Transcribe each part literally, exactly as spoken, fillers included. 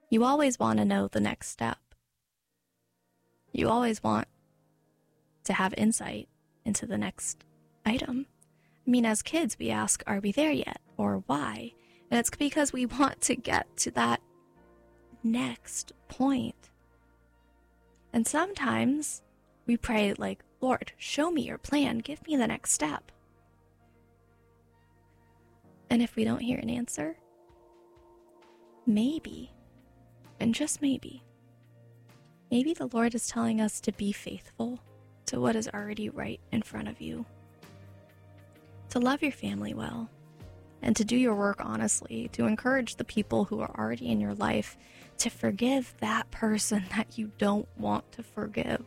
You always want to know the next step. You always want to have insight into the next item. I mean, as kids, we ask, are we there yet? Or why? And it's because we want to get to that next point. And sometimes we pray like, Lord, show me your plan. Give me the next step. And if we don't hear an answer, maybe, and just maybe, maybe the Lord is telling us to be faithful to what is already right in front of you. To love your family well, and to do your work honestly, to encourage the people who are already in your life, to forgive that person that you don't want to forgive.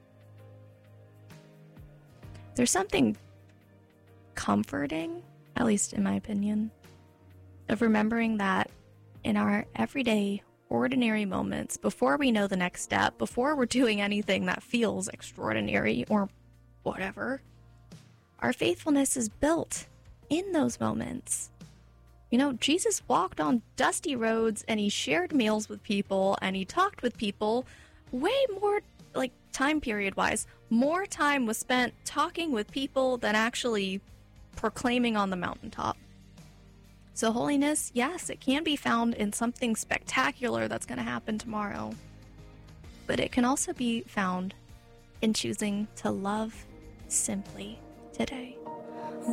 There's something comforting, at least in my opinion, of remembering that in our everyday, ordinary moments, before we know the next step, before we're doing anything that feels extraordinary or whatever, our faithfulness is built in those moments. You know, Jesus walked on dusty roads and he shared meals with people and he talked with people way more, like time period wise, more time was spent talking with people than actually proclaiming on the mountaintop. So holiness, yes, it can be found in something spectacular that's going to happen tomorrow. But it can also be found in choosing to love simply today.